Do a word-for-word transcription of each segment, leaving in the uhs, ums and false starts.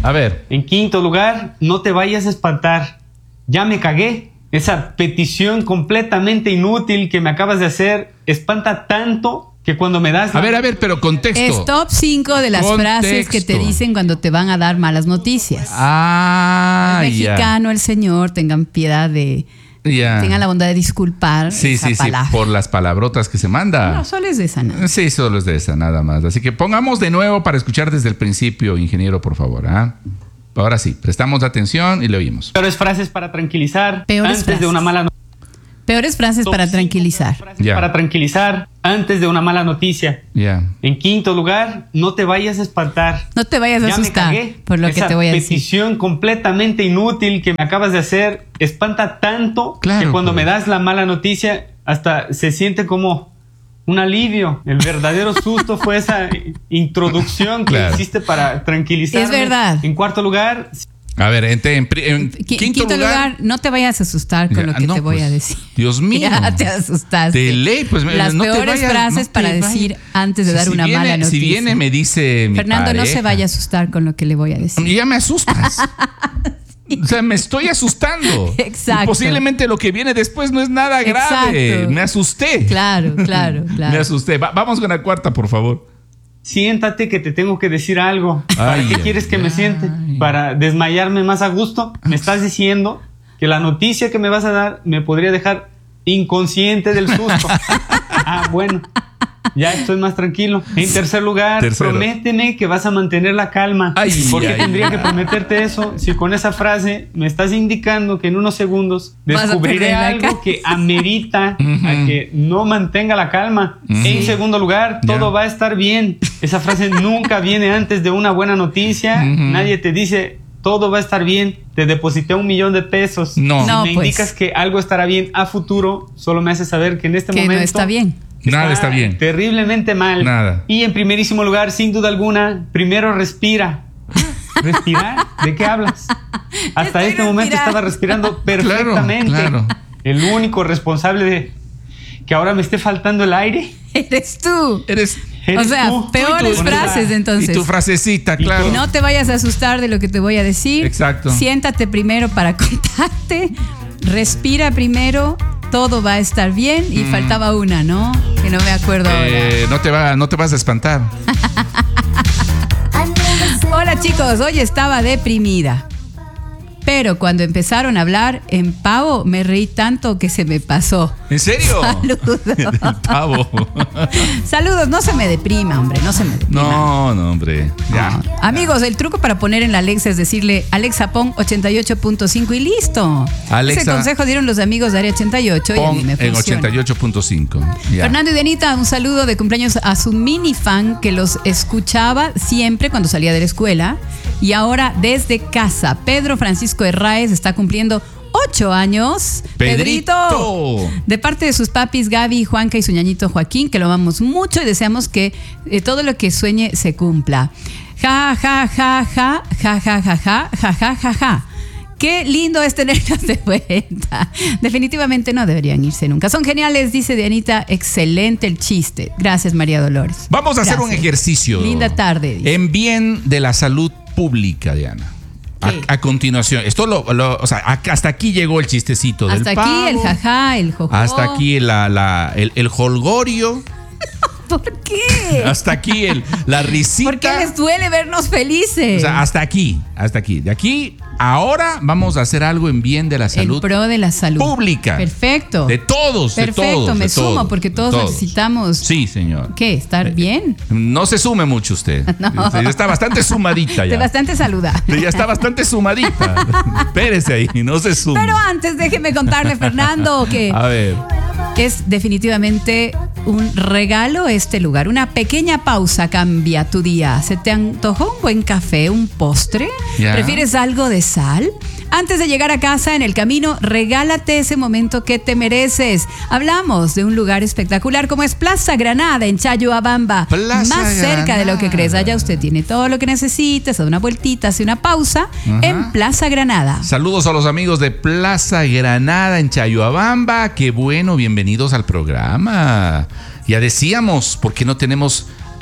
A ver. En quinto lugar, no te vayas a espantar. Ya me cagué. Esa petición completamente inútil que me acabas de hacer espanta tanto que cuando me das... A ver, a ver, pero contexto. Es top cinco de las Contexto. frases que te dicen cuando te van a dar malas noticias. Ah, Es mexicano ya. el señor, tengan piedad de... Ya. Tengan la bondad de disculpar Sí, esa sí, sí, palabra. por las palabrotas que se manda. No, solo es de esa nada. Sí, solo es de esa, nada más. Así que pongamos de nuevo para escuchar desde el principio, ingeniero, por favor. ¿ah? Ahora sí, prestamos atención y le oímos. Peores frases para tranquilizar Peores antes frases. de una mala noticia. Peores frases para tranquilizar. Ya. Para tranquilizar antes de una mala noticia. Ya. En quinto lugar, no te vayas a espantar. No te vayas a Ya me asustar cagué. por lo Esa que te voy a decir. petición completamente inútil que me acabas de hacer espanta tanto Claro, que cuando pues. me das la mala noticia hasta se siente como un alivio. El verdadero susto fue esa introducción que Claro. hiciste para tranquilizarme. Es verdad. En cuarto lugar, A ver, en, en, en Qui- quinto, Quinto lugar, no te vayas a asustar con Ya, lo que no, te voy pues, a decir. Dios mío. Ya te asustaste. De ley, pues Las no te peores vayas, frases no te para vayas. decir antes de Si- dar si una viene- mala noticia. Si viene, me dice mi Fernando, no se pareja. vaya a asustar con lo que le voy a decir. Y ya me asustas. O sea, me estoy asustando. Exacto. Y posiblemente lo que viene después no es nada grave. Exacto. Me asusté. Claro, claro, claro. Me asusté. Va- vamos con la cuarta, por favor. siéntate que te tengo que decir algo. ¿Para Ay, qué ay, quieres que me ay. siente? ¿Para desmayarme más a gusto? Me estás diciendo que la noticia que me vas a dar me podría dejar inconsciente del susto. Ah, bueno. Ya estoy más tranquilo. En tercer lugar, Tercero. prométeme que vas a mantener la calma. Ay, ¿Por qué ay, tendría ay. que prometerte eso si con esa frase me estás indicando que en unos segundos Vas a descubriré perder la algo calma? que amerita a que no mantenga la calma? En segundo lugar, Ya. todo va a estar bien. Esa frase nunca viene antes de una buena noticia. Ujú. Nadie te dice todo va a estar bien. Te deposité un millón de pesos. No. Si No, me pues. indicas que algo estará bien a futuro, solo me hace saber que en este Que momento no está bien. Nada está bien. Terriblemente mal. Nada. Y en primerísimo lugar, sin duda alguna, primero respira. ¿Respirar? ¿De qué hablas? Hasta Estoy este momento respirando. estaba respirando perfectamente. claro. El único responsable de que ahora me esté faltando el aire. Eres tú. Eres. O eres sea, tú. peores Tú y tu- frases entonces. Y tu frasecita, Y claro. tú. No te vayas a asustar de lo que te voy a decir. Exacto. Siéntate primero para contarte. Respira primero. Todo va a estar bien. Y faltaba una, ¿no? Que no me acuerdo Eh, no, te va, no te vas a espantar. ahora. Hola chicos, hoy estaba deprimida. Pero cuando empezaron a hablar en pavo, me reí tanto que se me pasó. ¿En serio? Saludos. El pavo. Saludos, no se me deprima, hombre, no se me deprima. No, no, hombre. Ya. No. Amigos, el truco para poner en la Alexa es decirle Alexa pon ochenta y ocho punto cinco y listo. Alexa, Ese consejo dieron los amigos de Área ochenta y ocho y a mí Pon me en funciona. ochenta y ocho punto cinco. Ya. Fernando y Dianita, un saludo de cumpleaños a su mini fan que los escuchaba siempre cuando salía de la escuela y ahora desde casa. Pedro Francisco Herráez está cumpliendo ocho años. Pedrito. De parte de sus papis Gaby, Juanca y su ñañito Joaquín, que lo amamos mucho y deseamos que eh, todo lo que sueñe se cumpla. Ja, ja, ja, ja, ja, ja, ja, ja, ja, ja, ja, ja. Qué lindo es tenerlos de vuelta. Definitivamente no deberían irse nunca. Son geniales, dice Dianita. Excelente el chiste. Gracias, María Dolores. Vamos a hacer un Gracias. ejercicio. Linda tarde, dice. En bien de la salud pública, Diana. ¿Qué? A, a continuación, esto lo, lo- o sea, a- hasta aquí llegó el chistecito del Hasta aquí pavo. el jajá, el jojo. Hasta aquí la, la, el, el holgorio. ¿Por qué? Hasta aquí el, la risita. ¿Por qué les duele vernos felices? O sea, hasta aquí, hasta aquí. De aquí, ahora vamos a hacer algo en bien de la salud el pro de la salud pública. Perfecto. De todos, de Perfecto, todos. me de sumo todos, porque de todos, necesitamos. Sí, señor. ¿Qué? ¿Estar bien? No se sume mucho usted. No. Ya está bastante sumadita ya. De bastante saludable. Ya está bastante sumadita. Espérese ahí, no se sume. Pero antes déjeme contarle, Fernando, que A ver. es definitivamente un regalo este lugar. Una pequeña pausa cambia tu día. ¿Se te antojó un buen café, un postre? Ya. ¿Prefieres algo de sal? Antes de llegar a casa, en el camino, regálate ese momento que te mereces. Hablamos de un lugar espectacular como es Plaza Granada en Chayoabamba. Plaza Más cerca de lo que crees. Granada. Allá usted tiene todo lo que necesita, se da una vueltita, hace una pausa Ajá. en Plaza Granada. Saludos a los amigos de Plaza Granada en Chayoabamba. Qué bueno, bienvenidos al programa. Ya decíamos, ¿por qué no tenemos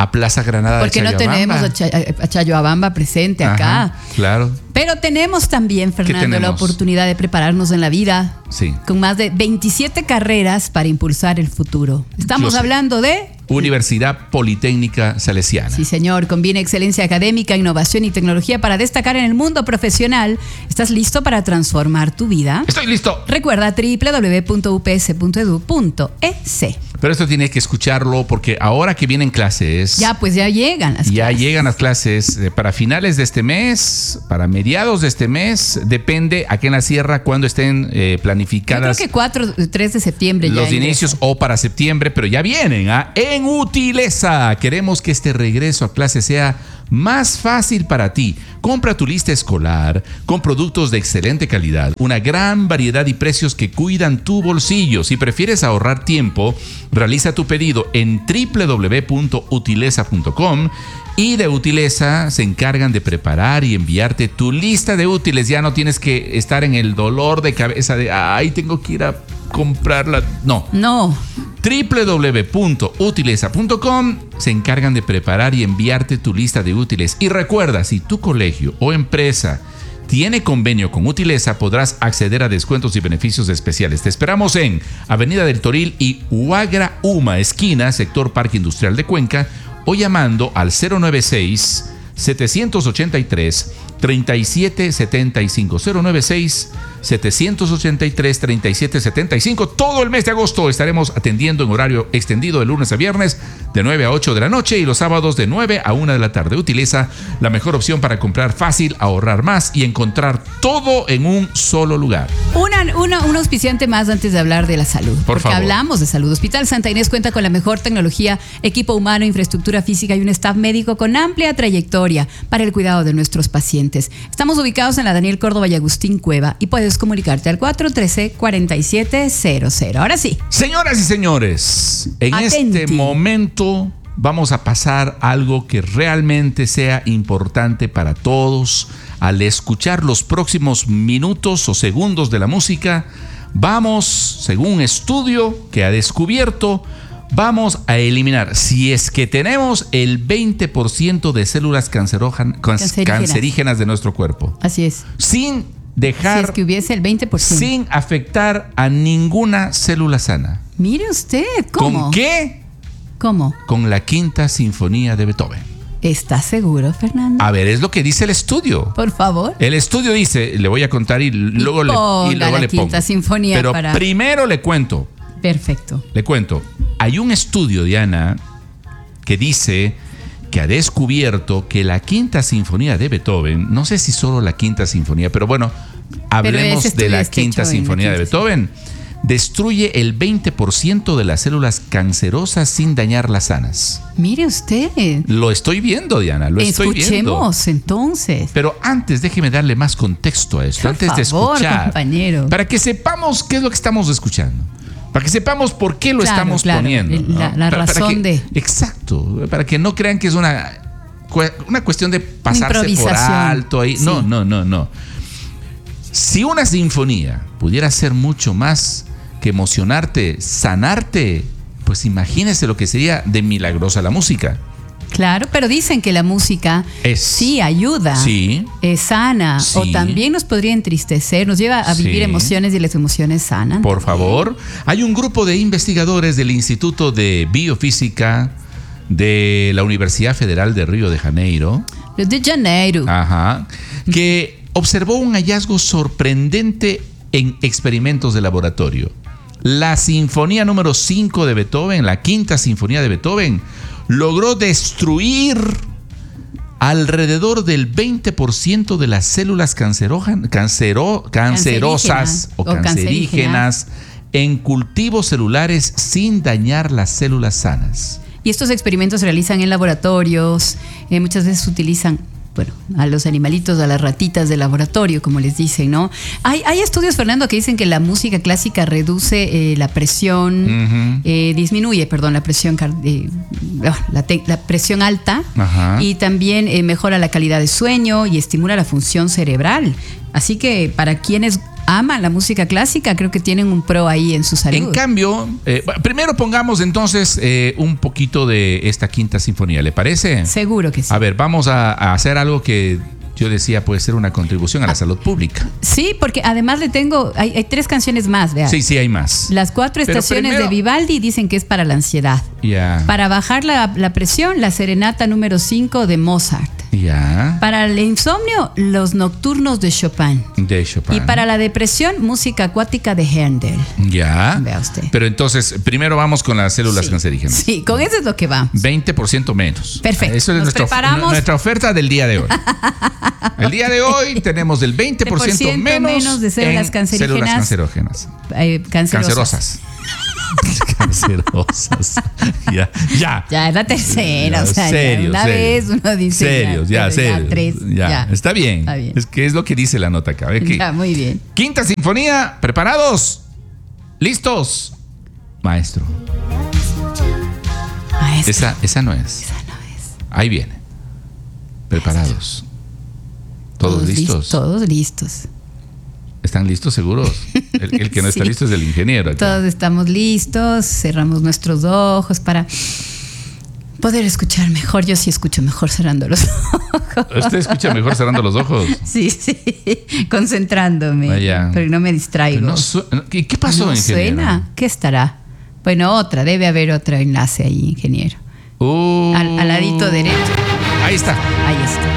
a Plaza Granada Porque de no tenemos a, Cha- a Chayoabamba presente acá. Ajá, claro. Pero tenemos también, Fernando, tenemos? la oportunidad de prepararnos en la vida. Sí. Con más de veintisiete carreras para impulsar el futuro. Estamos Yo sé. hablando de... Universidad Politécnica Salesiana. Sí, señor. Combina excelencia académica, innovación y tecnología para destacar en el mundo profesional. ¿Estás listo para transformar tu vida? Estoy listo. Recuerda doble u doble u doble u punto u p s punto e d u punto e s. Pero esto tienes que escucharlo porque ahora que vienen clases... Ya, pues ya llegan las Ya clases. llegan las clases eh, para finales de este mes, para mediados de este mes, depende aquí en la sierra cuando estén eh, Yo creo planificadas que cuatro, tres de septiembre ya los ingresan. inicios o para septiembre, pero ya vienen. ¿ah? En Utileza queremos que este regreso a clase sea más fácil para ti. Compra tu lista escolar con productos de excelente calidad, una gran variedad y precios que cuidan tu bolsillo. Si prefieres ahorrar tiempo, realiza tu pedido en doble u doble u doble u punto utileza punto com y de Utileza se encargan de preparar y enviarte tu lista de útiles. Ya no tienes que estar en el dolor de cabeza de, ay, tengo que ir a comprarla. No. No. doble u doble u doble u punto utileza punto com se encargan de preparar y enviarte tu lista de útiles. Y recuerda, si tu colegio o empresa tiene convenio con Utileza, podrás acceder a descuentos y beneficios especiales. Te esperamos en Avenida del Toril y Huagra Uma, esquina, sector Parque Industrial de Cuenca, o llamando al cero nueve seis, siete ocho tres, tres siete siete cinco. cero nueve seis, siete ocho tres, tres siete siete cinco. Todo el mes de agosto estaremos atendiendo en horario extendido de lunes a viernes de nueve a ocho de la noche y los sábados de nueve a una de la tarde. Utiliza la mejor opción para comprar fácil, ahorrar más y encontrar todo en un solo lugar. Una, una, un auspiciante más antes de hablar de la salud. Por porque favor. hablamos de salud. Hospital Santa Inés cuenta con la mejor tecnología, equipo humano, infraestructura física y un staff médico con amplia trayectoria para el cuidado de nuestros pacientes. Estamos ubicados en la Daniel Córdoba y Agustín Cueva y puedes comunicarte al cuatro uno tres, cuatro siete cero cero. Ahora sí. Señoras y señores, en Atenti. este momento vamos a pasar algo que realmente sea importante para todos. Al escuchar los próximos minutos o segundos de la música, vamos, según un estudio que ha descubierto, vamos a eliminar, si es que tenemos el veinte por ciento de células cancerogen- can- Cancerígenas. cancerígenas de nuestro cuerpo, Así es. sin Si dejar, es que hubiese el veinte por ciento. sin afectar a ninguna célula sana. Mire usted, ¿cómo? ¿Con qué? ¿Cómo? Con la Quinta Sinfonía de Beethoven. ¿Está seguro, Fernando? A ver, es lo que dice el estudio. Por favor. El estudio dice, le voy a contar y luego le, y ponga luego la le Quinta pongo. Sinfonía Pero para- primero le cuento, Perfecto. le cuento. Hay un estudio, Diana, que dice que ha descubierto que la Quinta Sinfonía de Beethoven, no sé si solo la Quinta Sinfonía, pero bueno, hablemos ese de la estudio está Quinta hecho en la Sinfonía de Quinta Beethoven, destruye el veinte por ciento de las células cancerosas sin dañar las sanas. Mire usted. Lo estoy viendo, Diana, lo estoy viendo. Escuchemos entonces. Pero antes, déjeme darle más contexto a esto. Por antes de favor, escuchar. compañero. Para que sepamos qué es lo que estamos escuchando. Para que sepamos por qué lo Claro, estamos claro, poniendo. el- la- ¿no? la Para- para razón que- de- Exacto. Para que no crean que es una, cue- una cuestión de pasarse por Improvisación. alto ahí. Sí. No, no, no, no. Si una sinfonía pudiera ser mucho más que emocionarte, sanarte, pues imagínese lo que sería de milagrosa la música. Claro, pero dicen que la música Es- sí ayuda, Sí. es sana, Sí. o también nos podría entristecer, nos lleva a vivir Sí. emociones y las emociones sanan. Por favor, hay un grupo de investigadores del Instituto de Biofísica de la Universidad Federal de Río de Janeiro, Los de Janeiro. ajá, que observó un hallazgo sorprendente en experimentos de laboratorio. La Sinfonía número cinco de Beethoven, la Quinta Sinfonía de Beethoven, logró destruir alrededor del veinte por ciento de las células cancerogen- cancero- cancerosas o, O cancerígenas en cultivos celulares sin dañar las células sanas. Y estos experimentos se realizan en laboratorios, eh, muchas veces utilizan, bueno, a los animalitos, a las ratitas de laboratorio, como les dicen, ¿no? Hay, hay estudios, Fernando, que dicen que la música clásica reduce eh, la presión, Ujú. eh, disminuye, perdón, la presión, car- eh, la, te- la presión alta, Ajá. y también eh, mejora la calidad de sueño y estimula la función cerebral. Así que para quienes aman la música clásica, creo que tienen un pro ahí en su salud. En cambio, eh, primero pongamos entonces eh, un poquito de esta quinta sinfonía, ¿le parece? Seguro que sí. A ver, vamos a, a hacer algo que yo decía puede ser una contribución a la Ah. salud pública. Sí, porque además le tengo, hay, hay tres canciones más, vea. Sí, sí, hay más. Las cuatro Pero estaciones primero- de Vivaldi dicen que es para la ansiedad. Ya. Para bajar la, la presión, la serenata número cinco de Mozart. Ya. Para el insomnio, los nocturnos de Chopin. De Chopin. Y para la depresión, música acuática de Händel. Ya. Vea usted. Pero entonces, primero vamos con las células Sí. cancerígenas. Sí, con eso es lo que va. veinte por ciento menos. Perfecto. Eso es Nos nuestra, preparamos. nuestra oferta del día de hoy. El día de hoy tenemos del veinte por ciento veinte por ciento menos, menos de células en cancerígenas. células cancerógenas. Eh, cancerosas. Cancerosas. Cancerosas. Ya, ya. Ya es la tercera, Ya, o sea, ya serios, una serios. vez uno dice. Serios, ya, pero serios. tres, ya. ya. Está bien. Está bien. Es que es lo que dice la nota acá. Ve que- Ya, muy bien. Quinta sinfonía, ¿preparados? ¿Listos? Maestro. Maestro, Esa, esa no es. esa no es. Ahí viene. Preparados. ¿Todos listos? lis- Todos listos. ¿Están listos seguros? El, el que no está Sí. listo es el ingeniero. acá. Todos estamos listos, cerramos nuestros ojos para poder escuchar mejor. Yo sí escucho mejor cerrando los ojos. Usted escucha mejor cerrando los ojos. Sí, sí, concentrándome, Vaya. pero no me distraigo. No su- ¿Qué, qué pasó, ¿No ingeniero? suena? ¿Qué estará? Bueno, otra, debe haber otro enlace ahí, ingeniero. Uh, Al, al ladito derecho. Ahí está. Ahí está.